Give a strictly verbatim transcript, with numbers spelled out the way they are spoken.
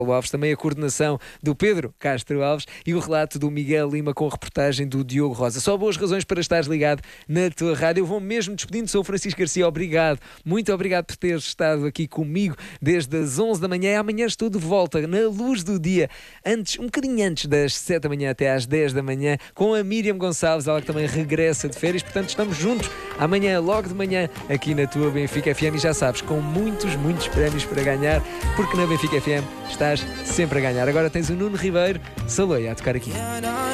Alves, também a coordenação do Pedro Castro Alves e o relato do Miguel Lima com a reportagem do Diogo Rosa. Só boas razões para estares ligado na tua rádio. Eu vou mesmo despedindo, sou o Francisco Garcia, obrigado, muito obrigado por teres estado aqui comigo desde as onze da manhã. Amanhã estou de volta na luz do dia, antes, um bocadinho antes das sete da manhã até às dez da manhã, com a Miriam Gonçalves, ela que também regressa de férias, portanto estamos juntos amanhã, logo de manhã, aqui na tua Benfica F M e já sabes, com muitos, muitos prémios para ganhar, porque na Benfica F M está sempre a ganhar. Agora tens o Nuno Ribeiro, Saloia, a tocar aqui.